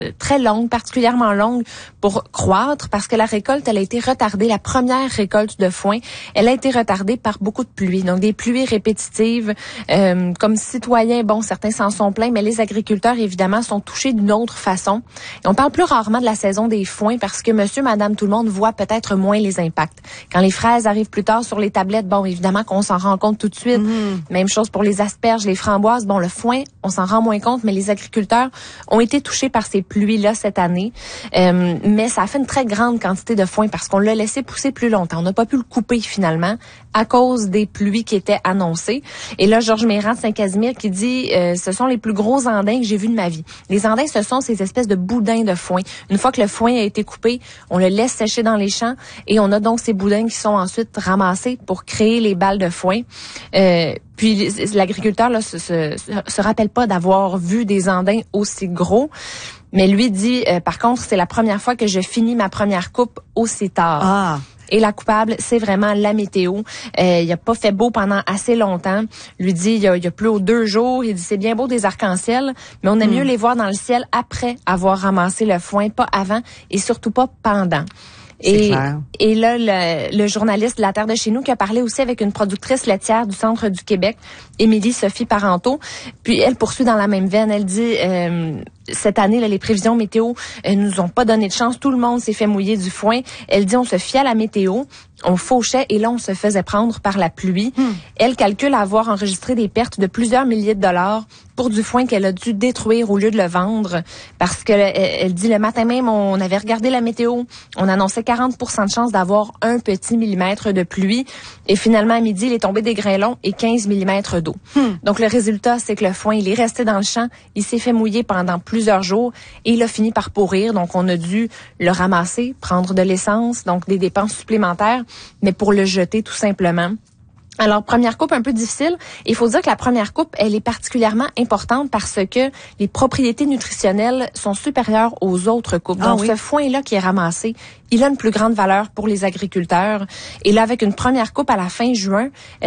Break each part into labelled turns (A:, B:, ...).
A: très longue, particulièrement longue pour croître parce que la récolte, elle a été retardée. La première récolte de foin, elle a été retardée par beaucoup de pluie. Donc, des pluies répétitives. Comme citoyens, bon, certains s'en sont plaints, mais les agriculteurs, évidemment, sont touchés d'une autre façon. Et on parle plus rarement de la saison des foins parce que monsieur, madame, tout le monde voit peut-être moins les impacts. Quand les fraises arrivent plus tard sur les tablettes, bon, évidemment qu'on s'en rend compte tout de suite. Même chose pour les asperges, les framboises. Bon, le foin, on s'en rend moins compte, mais les agriculteurs ont été touchés par ces pluies-là cette année. Mais ça a fait une très grande quantité de foin parce qu'on l'a laissé pousser plus longtemps. On n'a pas pu le couper finalement à cause des pluies qui étaient annoncées. Et là, Georges Mérand de Saint-Casimir qui dit ce sont les plus gros andins que j'ai vus de ma vie. Les andins, ce sont ces espèces de boudins de foin. Une fois que le foin a été coupé, on le laisse sécher dans les champs et on a donc ces boudins qui sont ensuite ramassés pour créer les balles de foin. Puis l'agriculteur là se rappelle pas d'avoir vu des andins aussi gros. Mais lui dit, par contre, c'est la première fois que je finis ma première coupe aussi tard.
B: Ah.
A: Et la coupable, c'est vraiment la météo. Il a pas fait beau pendant assez longtemps. Lui dit, il y a plus aux 2 jours. Il dit, c'est bien beau des arcs-en-ciel, mais on aime mieux les voir dans le ciel après avoir ramassé le foin, pas avant et surtout pas pendant. Et là, le journaliste de La Terre de chez nous qui a parlé aussi avec une productrice laitière du centre du Québec, Émilie Sophie Parenteau, puis elle poursuit dans la même veine. Elle dit, cette année, là, les prévisions météo nous ont pas donné de chance. Tout le monde s'est fait mouiller du foin. Elle dit, on se fiait à la météo, on fauchait et là, on se faisait prendre par la pluie. Elle calcule avoir enregistré des pertes de plusieurs milliers de dollars pour du foin qu'elle a dû détruire au lieu de le vendre parce que elle dit le matin même, on avait regardé la météo, on annonçait 40% de chance d'avoir un petit millimètre de pluie et finalement à midi, il est tombé des grains longs et 15 millimètres d'eau. Donc le résultat, c'est que le foin, il est resté dans le champ, il s'est fait mouiller pendant plusieurs jours et il a fini par pourrir. Donc on a dû le ramasser, prendre de l'essence, donc des dépenses supplémentaires, mais pour le jeter tout simplement. Alors, première coupe un peu difficile. Il faut dire que la première coupe, elle est particulièrement importante parce que les propriétés nutritionnelles sont supérieures aux autres coupes. Donc, ce foin-là qui est ramassé, il a une plus grande valeur pour les agriculteurs. Et là, avec une première coupe à la fin juin,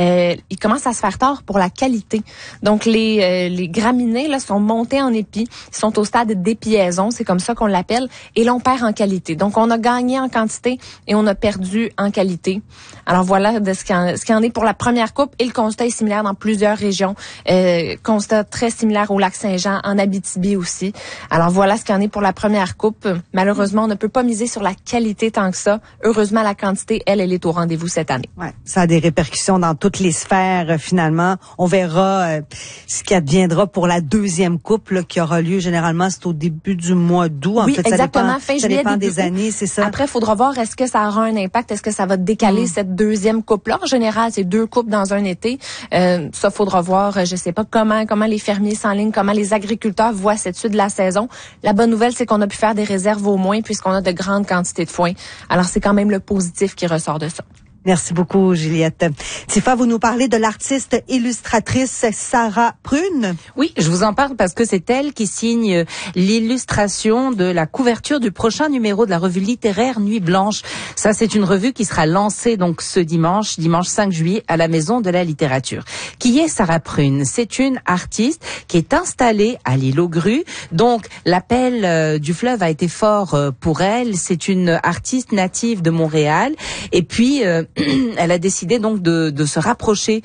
A: il commence à se faire tard pour la qualité. Donc, les graminées là sont montées en épis, ils sont au stade d'épiaison, c'est comme ça qu'on l'appelle, et là, on perd en qualité. Donc, on a gagné en quantité et on a perdu en qualité. Alors, voilà de ce qu'il en est pour la première coupe et le constat est similaire dans plusieurs régions. Constat très similaire au Lac-Saint-Jean, en Abitibi aussi. Alors, voilà ce qu'il en est pour la première coupe. Malheureusement, on ne peut pas miser sur la qualité tant que ça. Heureusement, la quantité, elle est au rendez-vous cette année.
B: Ouais, ça a des répercussions dans toutes les sphères, finalement. On verra ce qui adviendra pour la deuxième coupe là, qui aura lieu généralement, c'est au début du mois d'août. En
A: oui,
B: fait,
A: exactement.
B: Ça dépend des années, c'est ça.
A: Après, il faudra voir est-ce que ça aura un impact, est-ce que ça va décaler cette deuxième coupe-là. En général, c'est 2 coupes dans un été. Ça, faudra voir, je sais pas comment les fermiers s'enlignent, comment les agriculteurs voient cette suite de la saison. La bonne nouvelle, c'est qu'on a pu faire des réserves au moins puisqu'on a de grandes quantités de foin. Alors, c'est quand même le positif qui ressort de ça.
B: Merci beaucoup, Juliette. Tifa, vous nous parlez de l'artiste illustratrice Sarah Prune.
C: Oui, je vous en parle parce que c'est elle qui signe l'illustration de la couverture du prochain numéro de la revue littéraire Nuit Blanche. Ça, c'est une revue qui sera lancée donc ce dimanche 5 juillet à la Maison de la Littérature. Qui est Sarah Prune? C'est une artiste qui est installée à l'île aux Grues. Donc, l'appel du fleuve a été fort pour elle. C'est une artiste native de Montréal. Et puis, elle a décidé donc de se rapprocher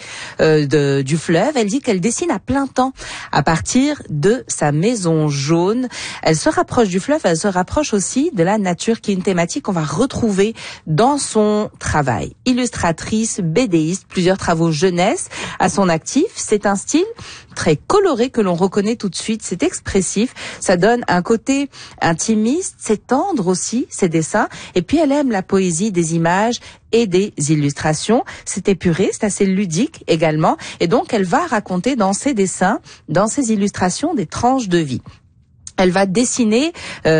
C: du fleuve. Elle dit qu'elle dessine à plein temps à partir de sa maison jaune. Elle se rapproche du fleuve, elle se rapproche aussi de la nature qui est une thématique qu'on va retrouver dans son travail. Illustratrice, BDiste, plusieurs travaux jeunesse à son actif. C'est un style très coloré que l'on reconnaît tout de suite. C'est expressif. Ça donne un côté intimiste. C'est tendre aussi, ses dessins. Et puis, elle aime la poésie des images et des illustrations. C'est épuré, c'est assez ludique également. Et donc, elle va raconter dans ses dessins, dans ses illustrations, des tranches de vie. Elle va dessiner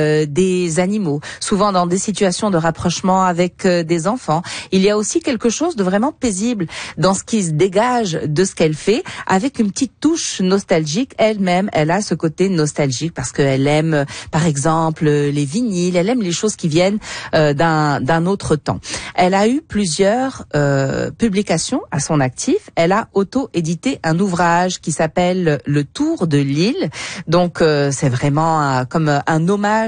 C: des animaux, souvent dans des situations de rapprochement avec des enfants. Il y a aussi quelque chose de vraiment paisible dans ce qui se dégage de ce qu'elle fait, avec une petite touche nostalgique. Elle-même, elle a ce côté nostalgique parce qu'elle aime, par exemple, les vinyles, elle aime les choses qui viennent d'un autre temps. Elle a eu plusieurs publications à son actif. Elle a auto-édité un ouvrage qui s'appelle Le Tour de l'île. Donc, c'est vraiment vraiment comme un hommage